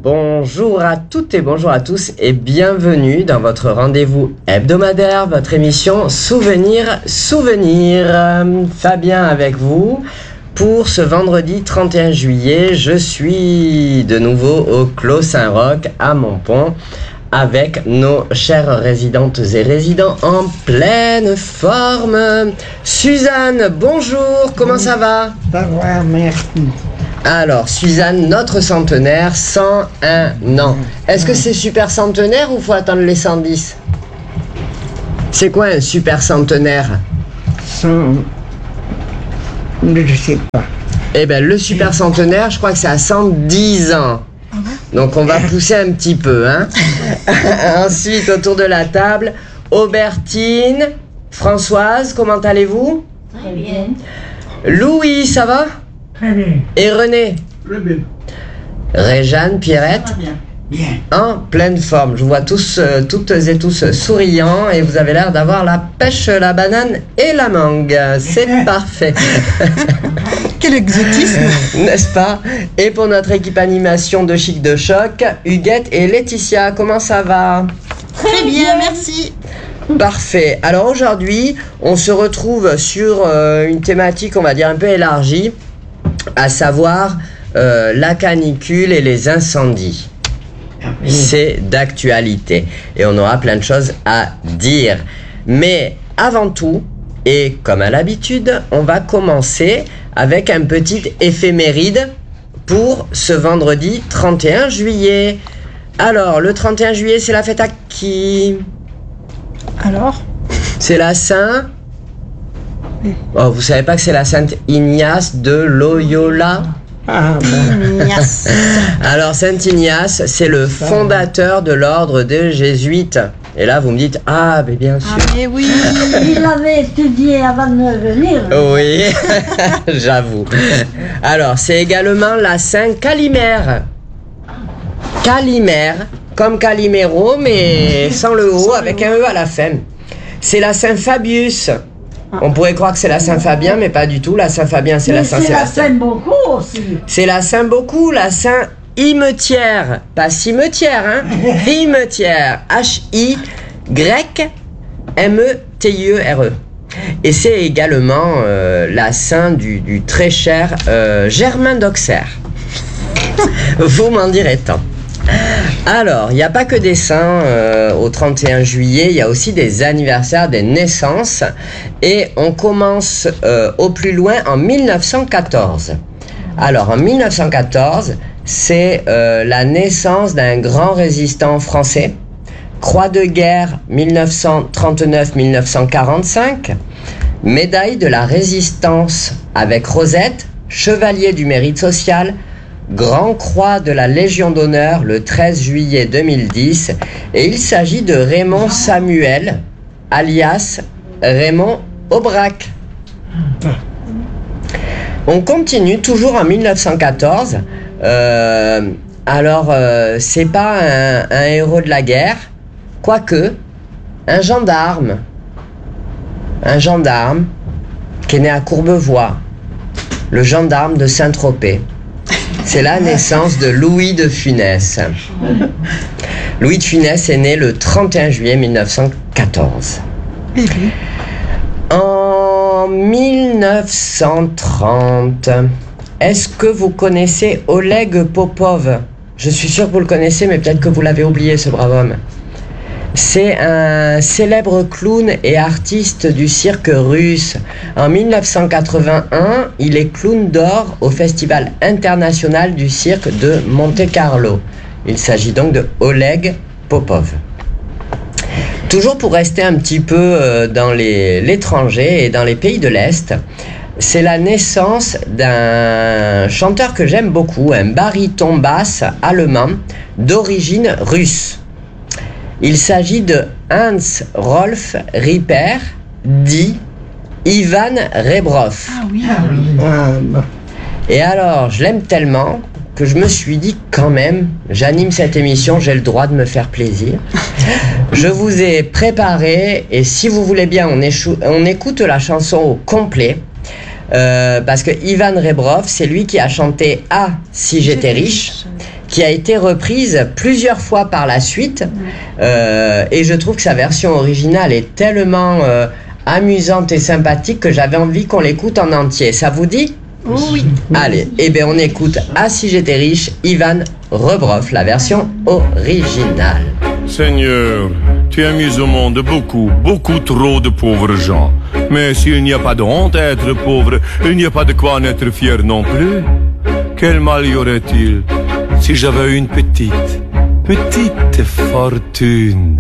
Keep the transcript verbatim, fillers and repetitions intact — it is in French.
Bonjour à toutes et bonjour à tous et bienvenue dans votre rendez-vous hebdomadaire, votre émission Souvenir, Souvenir. Euh, Fabien avec vous pour ce vendredi trente et un juillet. Je suis de nouveau au Clos Saint-Roch à Montpont avec nos chères résidentes et résidents en pleine forme. Suzanne, bonjour, comment ça va? Ça va, merci. Alors, Suzanne, notre centenaire, cent un ans. Est-ce que c'est super centenaire ou faut attendre les cent dix? C'est quoi un super centenaire? Sans... Je sais pas. Eh bien, le super centenaire, je crois que c'est à cent dix ans. Donc, on va pousser un petit peu, hein. Ensuite, autour de la table, Aubertine, Françoise, comment allez-vous? Très bien. Louis, ça va? Très bien. Et René? Très bien. Réjeanne, Pierrette? Très bien. Bien. En pleine forme. Je vous vois tous, euh, toutes et tous souriants et vous avez l'air d'avoir la pêche, la banane et la mangue. C'est parfait. Quel exotisme! N'est-ce pas? Et pour notre équipe animation de Chic de Choc, Huguette et Laetitia, comment ça va? Très bien, merci. Parfait. Alors aujourd'hui, on se retrouve sur euh, une thématique, on va dire, un peu élargie, à savoir euh, la canicule et les incendies. C'est d'actualité et on aura plein de choses à dire. Mais avant tout, et comme à l'habitude, on va commencer avec un petit éphéméride pour ce vendredi trente et un juillet. Alors, le trente et un juillet, c'est la fête à qui? Alors? C'est la Saint... Oh, vous savez pas que c'est la Sainte Ignace de Loyola? Ah bon. Ignace. Alors, Saint Ignace, c'est le fondateur de l'ordre des Jésuites. Et là, vous me dites, ah, mais bien sûr. Ah, mais oui. Il avait étudié avant de venir. Oui, j'avoue. Alors, c'est également la Saint Calimère. Calimère, comme Calimero, mais sans le O, avec un E à la fin. C'est la Saint Fabius. On pourrait croire que c'est la Saint Fabien, mais pas du tout. La Saint Fabien, c'est Mais la Saint c'est la Sébastien. Saint-Beaucoup aussi. C'est la Saint beaucoup, la Saint Hymetière. Pas cimetière, hein. Hymetière. H I grec M E T I E R E. Et c'est également euh, la Saint du, du très cher euh, Germain d'Auxerre. Vous m'en direz tant. Alors, il n'y a pas que des saints euh, au trente et un juillet, il y a aussi des anniversaires, des naissances. Et on commence euh, au plus loin en mille neuf cent quatorze. Alors, en mille neuf cent quatorze, c'est euh, la naissance d'un grand résistant français. Croix de guerre mille neuf cent trente-neuf à mille neuf cent quarante-cinq. Médaille de la résistance avec Rosette, chevalier du mérite social, Grand Croix de la Légion d'honneur le treize juillet deux mille dix, et il s'agit de Raymond Samuel, alias Raymond Aubrac. On continue toujours en mille neuf cent quatorze. Euh, alors, euh, c'est pas un, un héros de la guerre, quoique, un gendarme. Un gendarme qui est né à Courbevoie, le gendarme de Saint-Tropez. C'est la naissance de Louis de Funès. Louis de Funès est né le trente et un juillet mille neuf cent quatorze. En mille neuf cent trente, est-ce que vous connaissez Oleg Popov? Je suis sûr que vous le connaissez, mais peut-être que vous l'avez oublié, ce brave homme. C'est un célèbre clown et artiste du cirque russe. En mille neuf cent quatre-vingt-un, il est clown d'or au Festival international du cirque de Monte-Carlo. Il s'agit donc de Oleg Popov. Toujours pour rester un petit peu dans les, l'étranger et dans les pays de l'Est, c'est la naissance d'un chanteur que j'aime beaucoup, un baryton basse allemand d'origine russe. Il s'agit de Hans Rolf Ripper, dit Ivan Rebrov. Ah oui. Ah oui. Ah, bon. Et alors, je l'aime tellement que je me suis dit quand même, j'anime cette émission, j'ai le droit de me faire plaisir. Je vous ai préparé, et si vous voulez bien, on, échou- on écoute la chanson au complet. Euh, parce que Ivan Rebrov, c'est lui qui a chanté Ah, si j'étais riche, qui a été reprise plusieurs fois par la suite. Euh, et je trouve que sa version originale est tellement euh, amusante et sympathique que j'avais envie qu'on l'écoute en entier. Ça vous dit ? Oh oui. Allez, eh bien on écoute Ah si j'étais riche, Ivan Rebroff, la version originale. Seigneur, tu as mis au monde beaucoup, beaucoup trop de pauvres gens. Mais s'il n'y a pas de honte à être pauvre, il n'y a pas de quoi en être fier non plus. Quel mal y aurait-il si j'avais une petite, petite fortune ?